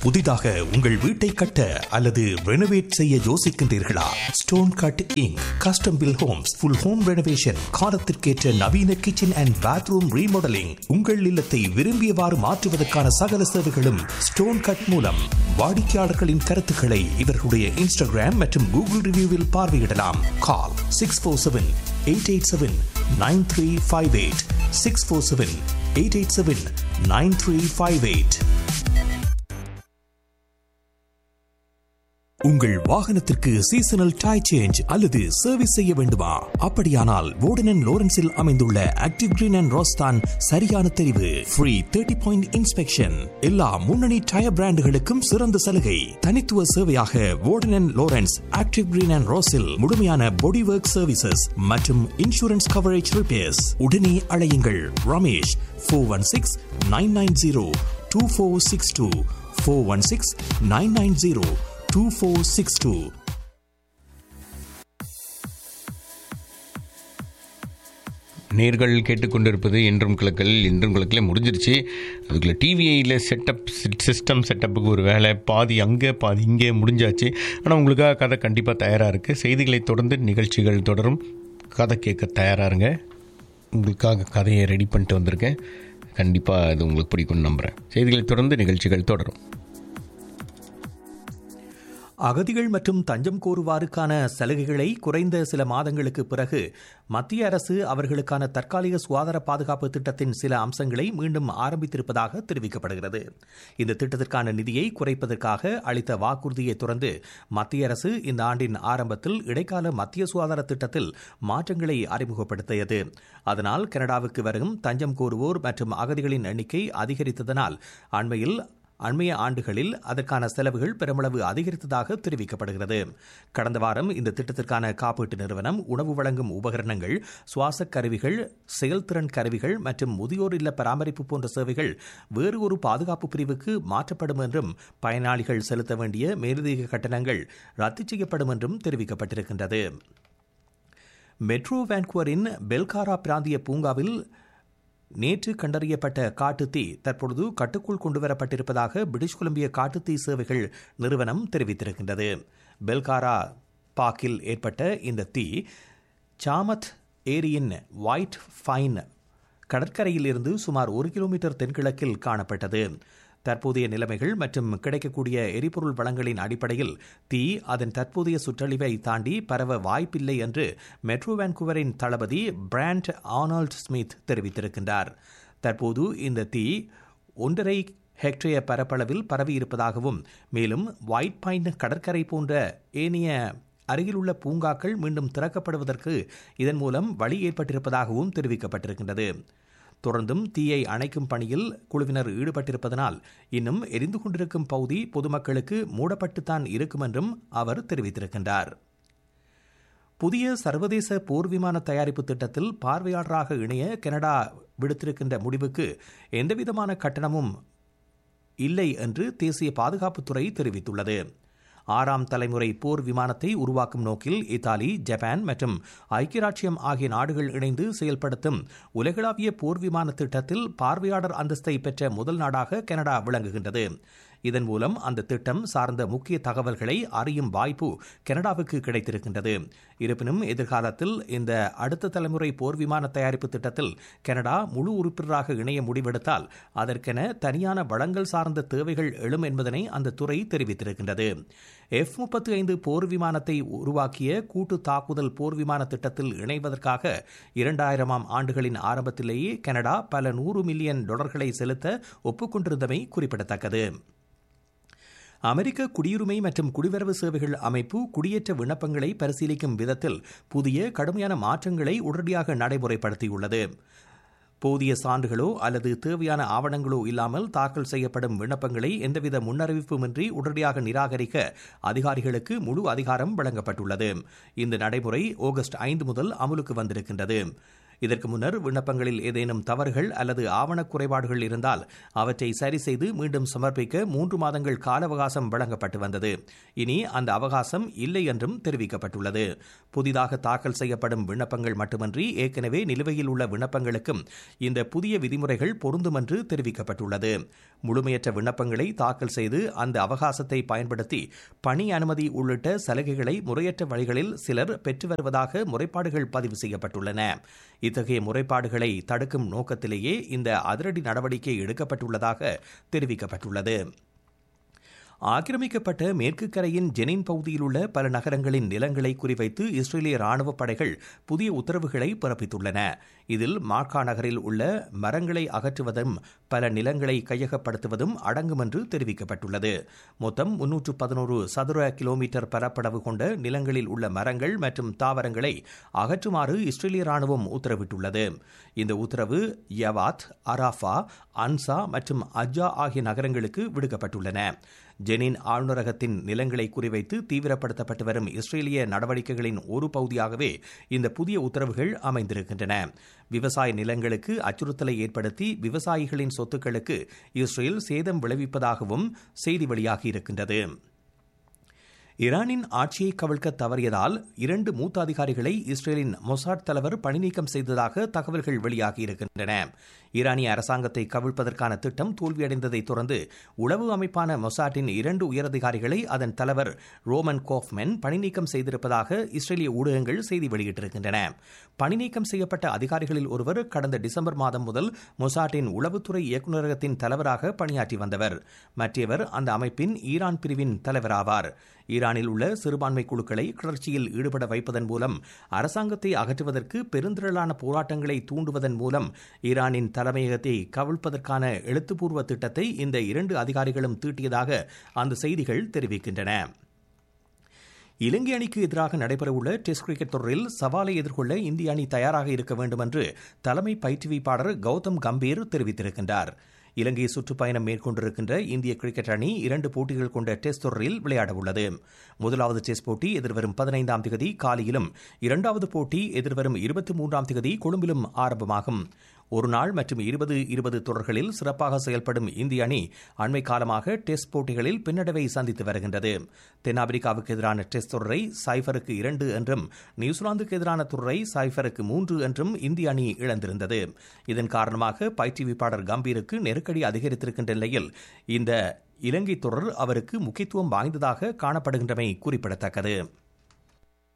புதிதாக உங்கள் வீட்டை கட்ட அல்லது ரெனோவேட் செய்ய யோசிக்கின்றீர்களா? Stone cut ink custom bill Holmes full home renovation, காலத்திற்கேற்ற நவீன கிச்சன் அண்ட் பாத்ரூம் ரீமாடலிங், உங்கள் இல்லத்தை விரும்பியவாறு மாற்றுவதற்கான சகல சேவைகளும் ஸ்டோன் கட் மூலம். வாடிக்கையாளர்களின் கருத்துக்களை இவர்களுடைய இன்ஸ்டாகிராம் மற்றும் கூகுள் ரிவ்யூவில் பார்வையிடலாம். கால் 647-887-9358 647-887-9358. உங்கள் வாகனத்திற்கு சீசனல் டயர் சேஞ்ச் அல்லது சர்வீஸ் செய்ய வேண்டுமா? அப்படியானால் வோர்டன் அண்ட் லோரன்ஸில் அமைந்துள்ள ஆக்டிவ் கிரீன் அண்ட் ரோஸ்தான் சரியான தெரிவு. ஃப்ரீ 30 பாயிண்ட் இன்ஸ்பெக்ஷன், எல்லா முன்னணி டயர் பிராண்டுகளுக்கும் சிறந்த சலுகை. தனித்துவ சேவையாக வோர்டன் and Lawrence active green and ரோஸில் முழுமையான பாடி ஒர்க் சர்வீசஸ் மற்றும் இன்சூரன்ஸ் கவரேஜ் ரிப்பேர்ஸ். உடனே அழையுங்கள் ரமேஷ் 416-990-2462 416-990-2462. நேர்கள் கேட்டுக்கொண்டிருப்பது என்றும் கிழக்கில். என்றும் கிழக்கில் முடிஞ்சிருச்சு. அதுக்குள்ளே டிவிஐயில் சிஸ்டம் செட்டப்புக்கு ஒரு வேலை, பாதி அங்கே பாதி இங்கே முடிஞ்சாச்சு. ஆனால் உங்களுக்காக கதை கண்டிப்பாக தயாராக இருக்குது. செய்திகளை தொடர்ந்து நிகழ்ச்சிகள் தொடரும். கதை கேட்க தயாராக இருங்க. உங்களுக்காக கதையை ரெடி பண்ணிட்டு வந்திருக்கேன். கண்டிப்பாக அது உங்களுக்கு பிடிக்கும்னு நம்புகிறேன். செய்திகளை தொடர்ந்து நிகழ்ச்சிகள் தொடரும். அகதிகள் மற்றும் தஞ்சம் கோருவாருக்கான சலுகைகளை குறைந்த சில மாதங்களுக்கு பிறகு மத்திய அரசு அவர்களுக்கான தற்காலிக சுகாதார பாதுகாப்பு திட்டத்தின் சில அம்சங்களை மீண்டும் ஆரம்பித்திருப்பதாக தெரிவிக்கப்படுகிறது. இந்த திட்டத்திற்கான நிதியை குறைப்பதற்காக அளித்த வாக்குறுதியை தொடர்ந்து மத்திய அரசு இந்த ஆண்டின் ஆரம்பத்தில் இடைக்கால மத்திய சுகாதார திட்டத்தில் மாற்றங்களை அறிமுகப்படுத்தியது. அதனால் கனடாவுக்கு வரும் தஞ்சம் கோருவோர் மற்றும் அகதிகளின் எண்ணிக்கை அதிகரித்ததனால் அண்மைய ஆண்டுகளில் அதற்கான செலவுகள் பெருமளவு அதிகரித்ததாக தெரிவிக்கப்படுகிறது. கடந்த வாரம் இந்த திட்டத்திற்கான காப்பீட்டு நிறுவனம் உணவு வழங்கும் உபகரணங்கள், சுவாச கருவிகள், செயல்திறன் கருவிகள் மற்றும் முதியோர் இல்ல பராமரிப்பு போன்ற சேவைகள் வேறு ஒரு பாதுகாப்பு பிரிவுக்கு மாற்றப்படும் என்றும் பயனாளிகள் செலுத்த வேண்டிய மேலதிக கட்டணங்கள் ரத்து செய்யப்படும் என்றும் தெரிவிக்கப்பட்டிருக்கின்றது. மெட்ரோ வான்கூவரின் பெல்காரா பிராந்திய பூங்காவில் நேற்று கண்டறியப்பட்ட காட்டுத்தீ தற்பொழுது கட்டுக்குள் கொண்டுவரப்பட்டிருப்பதாக பிரிட்டிஷ் கொலம்பியா காட்டுத்தீ சேவைகள் நிறுவனம் தெரிவித்திருக்கின்றது. பெல்காரா பார்க்கில் ஏற்பட்ட இந்த தீ சாமத் ஏரியின் ஒயிட் ஃபைன் கடற்கரையில் இருந்து சுமார் 1 கிலோமீட்டர் தென்கிழக்கில் காணப்பட்டது. தற்போதைய நிலைமைகள் மற்றும் கிடைக்கக்கூடிய எரிபொருள் வளங்களின் அடிப்படையில் தீ அதன் தற்போதைய சுற்றளவை தாண்டி பரவ வாய்ப்பில்லை என்று மெட்ரோ வான்கூவரின் தளபதி பிராண்ட் ஆர்னால்ட் ஸ்மித் தெரிவித்திருக்கின்றார். தற்போது இந்த தீ 1.5 ஹெக்டேர் பரப்பளவில் பரவியிருப்பதாகவும் மேலும் ஒயிட் பைன் கடற்கரை போன்ற ஏனைய அருகிலுள்ள பூங்காக்கள் மீண்டும் திறக்கப்படுவதற்கு இதன் மூலம் வழி ஏற்பட்டிருப்பதாகவும் தெரிவிக்கப்பட்டிருக்கின்றது. தொடர்ந்தும் தீயை அணைக்கும் பணியில் குழுவினர் ஈடுபட்டிருப்பதனால் இன்னும் எரிந்து கொண்டிருக்கும் பகுதி பொதுமக்களுக்கு மூடப்பட்டுத்தான் இருக்கும் என்றும் அவர் தெரிவித்திருக்கின்றார். புதிய சர்வதேச போர் விமான தயாரிப்பு திட்டத்தில் பார்வையாளராக இணைய கனடா விடுத்திருக்கின்ற முடிவுக்கு எந்தவிதமான கட்டணமும் இல்லை என்று தேசிய பாதுகாப்புத்துறை தெரிவித்துள்ளது. 6ஆம் தலைமுறை போர் விமானத்தை உருவாக்கும் நோக்கில் இத்தாலி, ஜப்பான் மற்றும் ஐக்கிய ராச்சியம் ஆகிய நாடுகள் இணைந்து செயல்படுத்தும் உலகளாவிய போர் விமான திட்டத்தில் பார்வையாளர் அந்தஸ்தை பெற்ற முதல் நாடாக கனடா விளங்குகின்றது. இதன் மூலம் அந்த திட்டம் சார்ந்த முக்கிய தகவல்களை அறியும் வாய்ப்பு கனடாவுக்கு கிடைத்திருக்கின்றது. இருப்பினும் எதிர்காலத்தில் இந்த அடுத்த தலைமுறை போர் விமான தயாரிப்பு திட்டத்தில் கனடா முழு உறுப்பினராக இணைய முடிவெடுத்தால் அதற்கென தனியான வளங்கள் சார்ந்த தேவைகள் எழும் என்பதனை அந்த துறை தெரிவித்திருக்கின்றது. F-35 போர் விமானத்தை உருவாக்கிய கூட்டு தாக்குதல் போர் விமான திட்டத்தில் இணைவதற்காக 2000ஆம் ஆண்டுகளின் ஆரம்பத்திலேயே கனடா பல $100 மில்லியன் செலுத்த ஒப்புக்கொண்டிருந்தமை குறிப்பிடத்தக்கது. அமெரிக்க குடியுரிமை மற்றும் குடிவரவு சேவைகள் அமைப்பு குடியேற்ற விண்ணப்பங்களை பரிசீலிக்கும் விதத்தில் புதிய கடுமையான மாற்றங்களை உடனடியாக நடைமுறைப்படுத்தியுள்ளது. போதிய சான்றுகளோ அல்லது தேவையான ஆவணங்களோ இல்லாமல் தாக்கல் செய்யப்படும் விண்ணப்பங்களை எந்தவித முன்னறிவிப்புமின்றி உடனடியாக நிராகரிக்க அதிகாரிகளுக்கு முழு அதிகாரம் வழங்கப்பட்டுள்ளது. இந்த நடைமுறை ஆகஸ்ட் 5 முதல் அமலுக்கு வந்திருக்கின்றது. இதற்கு முன்னர் விண்ணப்பங்களில் ஏதேனும் தவறுகள் அல்லது ஆவண குறைபாடுகள் இருந்தால் அவற்றை சரி செய்து மீண்டும் சமர்ப்பிக்க 3 மாதங்கள் கால அவகாசம் வழங்கப்பட்டு வந்தது. இனி அந்த அவகாசம் இல்லை என்றும் தெரிவிக்கப்பட்டுள்ளது. புதிதாக தாக்கல் செய்யப்படும் விண்ணப்பங்கள் மட்டுமன்றி ஏற்கனவே நிலுவையில் உள்ள விண்ணப்பங்களுக்கும் இந்த புதிய விதிமுறைகள் பொருந்தும் என்று தெரிவிக்கப்பட்டுள்ளது. முழுமையற்ற விண்ணப்பங்களை தாக்கல் செய்து அந்த அவகாசத்தை பயன்படுத்தி பணி அனுமதி உள்ளிட்ட சலுகைகளை முறையற்ற வழிகளில் சிலர் பெற்று வருவதாக முறைப்பாடுகள் பதிவு செய்யப்பட்டுள்ளன. இத்தகைய முறைப்பாடுகளை தடுக்கும் நோக்கத்திலேயே இந்த அதிரடி நடவடிக்கை எடுக்கப்பட்டுள்ளதாக தெரிவிக்கப்பட்டுள்ளது. ஆக்கிரமிக்கப்பட்ட மேற்கு கரையின் ஜெனின் பகுதியில் உள்ள பல நகரங்களின் நிலங்களை குறிவைத்து இஸ்ரேலிய ராணுவ படைகள் புதிய உத்தரவுகளை பிறப்பித்துள்ளன. இதில் மார்கா நகரில் உள்ள மரங்களை அகற்றுவதும் பல நிலங்களை கையகப்படுத்துவதும் அடங்கும் என்று தெரிவிக்கப்பட்டுள்ளது. மொத்தம் 311 சதுர கிலோமீட்டர் பரப்பளவு கொண்ட நிலங்களில் உள்ள மரங்கள் மற்றும் தாவரங்களை அகற்றுமாறு இஸ்ரேலிய ராணுவம் உத்தரவிட்டுள்ளது. இந்த உத்தரவு யவாத், அராஃபா, அன்சா மற்றும் அஜா ஆகிய நகரங்களுக்கு விடுக்கப்பட்டுள்ளன. ஜெனின் ஆளுநரகத்தின் நிலங்களை குறிவைத்து தீவிரப்படுத்தப்பட்டு வரும் இஸ்ரேலிய நடவடிக்கைகளின் ஒரு பகுதியாகவே இந்த புதிய உத்தரவுகள் அமைந்திருக்கின்றன. விவசாய நிலங்களுக்கு அச்சுறுத்தலை ஏற்படுத்தி விவசாயிகளின் சொத்துக்களுக்கு இஸ்ரேல் சேதம் விளைவிப்பதாகவும் செய்தி வெளியாகியிருக்கின்றது. ஈரானின் ஆட்சியை கவிழ்க்க தவறியதால் 2 மூத்த அதிகாரிகளை இஸ்ரேலின் மொசாட் தலைவர் பணிநீக்கம் செய்ததாக தகவல்கள் வெளியாகியிருக்கின்றன. ஈரானிய அரசாங்கத்தை கவிழ்ப்பதற்கான திட்டம் தோல்வியடைந்ததைத் தொடர்ந்து உளவு அமைப்பான மொசாட்டின் 2 உயரதிகாரிகளை அதன் தலைவர் ரோமன் கோஃப்மென் பணிநீக்கம் செய்திருப்பதாக இஸ்ரேலிய ஊடகங்கள் செய்தி வெளியிட்டிருக்கின்றன. பணிநீக்கம் செய்யப்பட்ட அதிகாரிகளில் ஒருவர் கடந்த டிசம்பர் மாதம் முதல் மொசாட்டின் உளவுத்துறை இயக்குநரகத்தின் தலைவராக பணியாற்றி வந்தவர். மற்றவர் அந்த அமைப்பின் ஈரான் பிரிவின் தலைவராவார். ஈரானில் உள்ள சிறுபான்மை குழுக்களை கிளர்ச்சியில் ஈடுபட வைப்பதன் மூலம் அரசாங்கத்தை அகற்றுவதற்கு பெருந்திரளான போராட்டங்களை தூண்டுவதன் மூலம் ஈரானின் தலைமையகத்தை கவிழ்ப்பதற்கான எழுத்துப்பூர்வ திட்டத்தை இந்த 2 அதிகாரிகளும் தீட்டியதாக அந்த செய்திகள் தெரிவிக்கின்றன. இலங்கை அணிக்கு எதிராக நடைபெறவுள்ள டெஸ்ட் கிரிக்கெட் தொடரில் சவாலை எதிர்கொள்ள இந்திய அணி தயாராக இருக்க வேண்டும் என்று தலைமை பயிற்றுவிப்பாளர் கௌதம் கம்பீர் தெரிவித்திருக்கின்றார். இலங்கை சுற்றுப்பயணம் மேற்கொண்டிருக்கின்ற இந்திய கிரிக்கெட் அணி 2 போட்டிகள் கொண்ட டெஸ்ட் தொடரில் விளையாடவுள்ளது. முதலாவது டெஸ்ட் போட்டி எதிர்வரும் 15ஆம் தேதி காலியிலும் 2வது போட்டி எதிர்வரும் 23ஆம் தேதி கொழும்பிலும் ஆரம்பமாகும். ஒரு நாள் மற்றும் 20-20 தொடர்களில் சிறப்பாக செயல்படும் இந்திய அணி அண்மை காலமாக டெஸ்ட் போட்டிகளில் பின்னடைவை சந்தித்து வருகின்றது. தென்னாப்பிரிக்காவுக்கு எதிரான டெஸ்ட் தொடரை 0-2 என்றும் நியூசிலாந்துக்கு எதிரான தொடரை 0-3 என்றும் இந்திய அணி இழந்திருந்தது. இதன் காரணமாக பயிற்றுவிப்பாளர் கம்பீருக்கு நெருக்கடி அதிகரித்திருக்கின்ற நிலையில் இந்த இலங்கை தொடர் அவருக்கு முக்கியத்துவம் வாய்ந்ததாக காணப்படுகின்றமை குறிப்பிடத்தக்கது.